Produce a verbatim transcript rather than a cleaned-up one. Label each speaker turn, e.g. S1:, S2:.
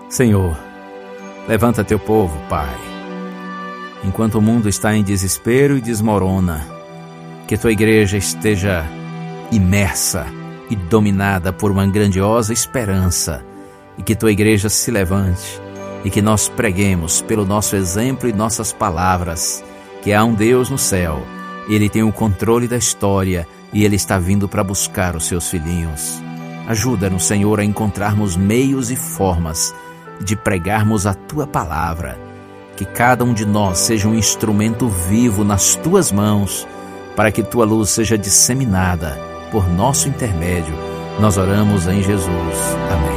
S1: Senhor, levanta teu povo, Pai. Enquanto o mundo está em desespero e desmorona, que tua igreja esteja imersa e dominada por uma grandiosa esperança, e que tua igreja se levante, e que nós preguemos pelo nosso exemplo e nossas palavras, que há um Deus no céu, Ele tem o controle da história e Ele está vindo para buscar os seus filhinhos. Ajuda-nos, Senhor, a encontrarmos meios e formas de pregarmos a Tua palavra, que cada um de nós seja um instrumento vivo nas Tuas mãos, para que Tua luz seja disseminada por nosso intermédio. Nós oramos em Jesus. Amém.